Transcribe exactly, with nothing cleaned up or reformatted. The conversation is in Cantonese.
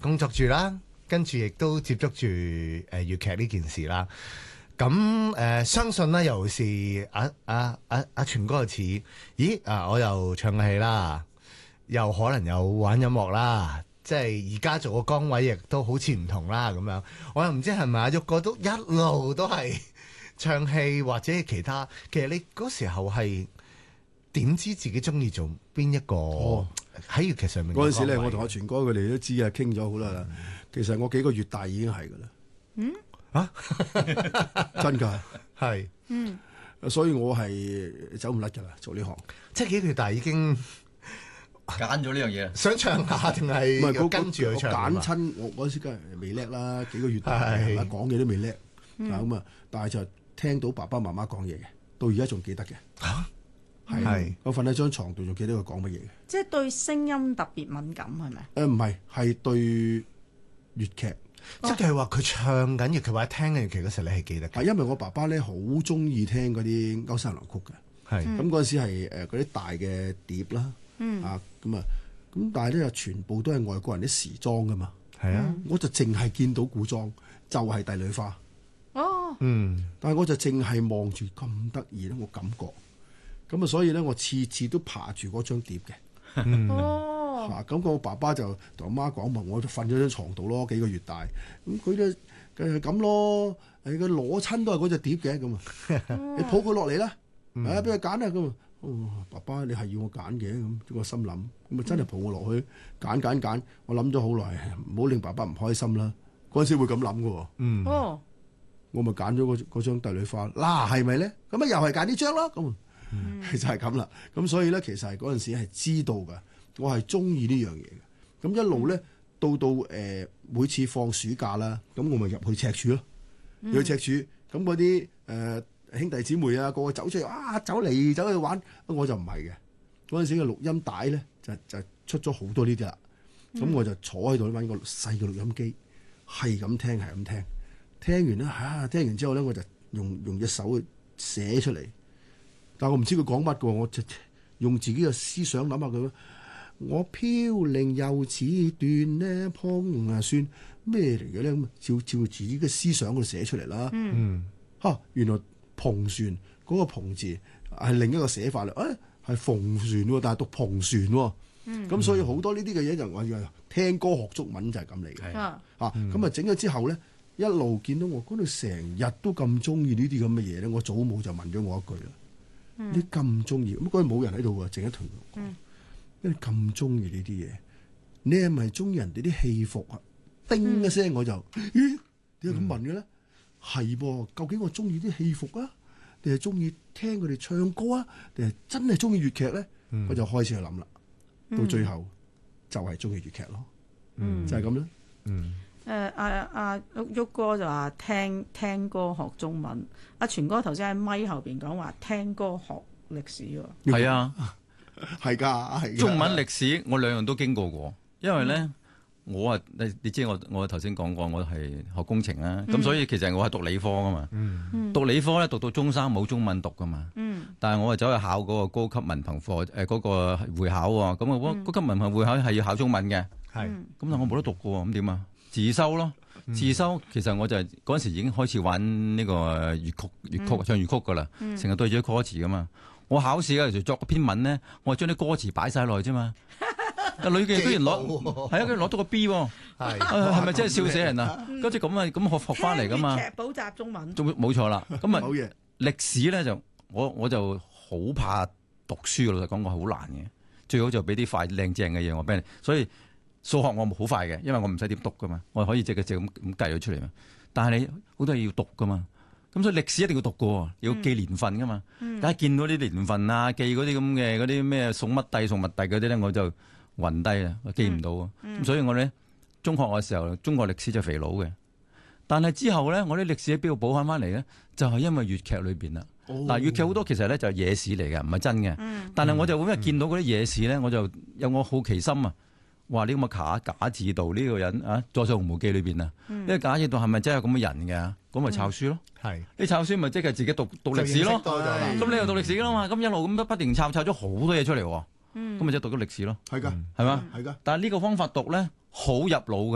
工作住啦，跟住亦都接觸住誒粵劇呢件事啦。咁誒、呃、相信咧，尤其是阿阿阿阿全哥似，咦啊，我又唱戲啦，又可能有玩音樂啦，即係而家做個崗位亦都好似唔同啦咁樣。我又唔知係咪阿旭哥都一路都係唱戲或者其他。其實你嗰時候係點知自己中意做邊一個喺粵劇上面？ 嗰陣時咧，我同阿全哥佢哋都知啊，傾咗好耐啦。其實我幾個月大已經係噶啦。 嗯啊， 真㗎係， 嗯， 所以我係走唔甩㗎啦，做呢行。 即係幾個月大已經揀咗呢樣嘢， 想唱下定係唔係嗰跟住去唱啊嘛？ 揀親我嗰陣時梗係未叻啦，幾個月大係係嘛，講嘢都未叻啊咁啊，但係就聽到爸爸媽媽講嘢嘅，到而家仲記得嘅。 嚇係係我瞓喺張床度仲記得佢講乜嘢嘅。 即係對聲音特別敏感係咪？ 誒唔係，係對粵劇。 即係話佢唱緊粵劇或者聽緊粵劇嗰時，你係記得嘅。 係因為我爸爸咧好中意聽嗰啲歐山流曲嘅， 係咁嗰陣時係誒嗰啲大嘅碟啦， 嗯啊咁啊，咁但係咧又全部都係外國人啲時裝噶嘛， 係啊， 我就淨係見到古裝，就係帝女花， 哦， 嗯， 但係我就淨係望住咁得意咧，我感覺，咁啊所以咧我次次都爬住嗰張碟嘅。 哦， 嗱，咁我爸爸就同阿媽講話，我就瞓咗張床度咯，幾個月大，咁佢咧誒咁咯，誒佢攞親都係嗰隻碟嘅咁啊，你抱佢落嚟啦，啊俾佢揀啊咁啊，哦爸爸你係要我揀嘅咁，我心諗，咁啊真係抱我落去揀揀揀，我諗咗好耐，唔好令爸爸唔開心啦，嗰陣時會咁諗嘅喎， 嗯， 哦， 我咪揀咗嗰嗰張帝女花，嗱係咪咧？咁啊又係揀呢張咯，咁啊就係咁啦，咁所以咧其實係嗰陣時係知道㗎。我係中意呢樣嘢嘅，咁一路咧到到誒、呃、每次放暑假啦，咁我咪入去赤柱咯，入去赤柱，咁嗰啲誒兄弟姊妹啊，個個走出嚟，啊走嚟走去玩，我就唔係嘅。嗰陣時嘅錄音帶咧就就出咗好多呢啲啦，咁、嗯、我就坐喺度揾個細嘅錄音機，係咁聽係咁聽，聽完咧嚇、啊，聽完之後咧我就用用隻手寫出嚟，但係我唔知佢講乜嘅喎，我就用自己嘅思想諗下佢。我飄零又似斷呢碰啊算咩嚟嘅咧？咁照照自己嘅思想嗰度寫出嚟啦。 嗯， 嚇、啊，原來篷船嗰、那個篷字係另一個寫法啦。誒、哎，係篷船喎，但係讀篷船喎。咁、嗯、所以好多呢啲嘅嘢就我以為聽歌學中文就係咁嚟嘅。 啊， 嚇、嗯，咁啊整咗之後咧，一路見到我嗰度成日都咁中意呢啲咁嘅嘢咧，我祖母就問咗我一句啦：嗯、你咁中意？咁嗰日冇人喺度喎，淨一團。嗯因為咁中意呢啲嘢，你係咪中意人哋啲戲服啊？叮一聲我就，咦？點解咁問嘅咧？係噃、嗯，究竟我中意啲戲服啊，定係中意聽佢哋唱歌啊，定係真係中意粵劇咧？嗯、我就開始去諗啦。到最後、嗯、就係中意粵劇咯，嗯、就係咁啦。嗯， 誒阿阿旭哥就話聽聽歌學中文，阿全哥頭先喺咪後邊講話聽歌學歷史喎。 係啊。 係㗎，係中文歷史我兩樣都經過過，因為咧、嗯、我啊你你知我我頭先講過我係學工程啦，咁、嗯、所以其實我係讀理科噶嘛，嗯、讀理科咧讀到中三冇中文讀噶嘛，嗯、但係我係走去考嗰個高級文憑課誒嗰個會考喎，咁啊嗰高級文憑會考係要考中文嘅，係咁、嗯、但我冇得讀嘅喎，咁點啊？自修咯，嗯、自修其實我就係嗰陣時已經開始玩呢個粵曲粵曲、嗯、唱粵曲㗎啦，成日、嗯、對住啲歌詞㗎嘛。我考試嗰時作嗰篇文咧，我係將啲歌詞擺晒落去啫嘛。個女嘅居然攞，係啊，佢攞到個 B 喎，係係咪真係笑死人啊？嗰隻咁啊，咁學學翻嚟噶嘛？ 劇補習中文， 仲冇錯啦。咁啊，歷史咧就我我就好怕讀書，老實講我好難嘅。最好就俾啲快靚正嘅嘢我俾你。所以數學我好快嘅，因為我唔使點讀噶嘛，我可以直嘅直咁咁計咗出嚟嘛。但係你好多嘢要讀噶嘛。咁所以歷史一定要讀過，要記年份噶嘛。梗係、嗯、見到啲年份啊，記嗰啲咁嘅嗰啲咩宋乜帝宋乜帝嗰啲咧，我就暈低啦，我記唔到。咁、嗯嗯、所以我咧中學嘅時候，中國歷史就肥佬嘅。但係之後咧，我啲歷史喺邊度補翻翻嚟咧？就係、是、因為粵劇裏邊啦。嗱、哦，粵劇好多其實咧就係野史嚟嘅，唔係真嘅。嗯、但係我就會因為見到嗰啲野史咧，我就有我好奇心啊！話呢咁嘅假假自道呢個人啊，《坐上紅毛記》裏邊啊，呢個假自道係咪真係咁嘅人嘅？咁咪抄書咯。係你抄書咪即係自己讀讀歷史咯。咁你又讀歷史噶啦嘛？咁一路咁不不斷抄抄咗好多嘢出嚟。咁咪即係讀咗歷史咯。係噶，係嘛？係噶。但係呢個方法讀咧好入腦嘅。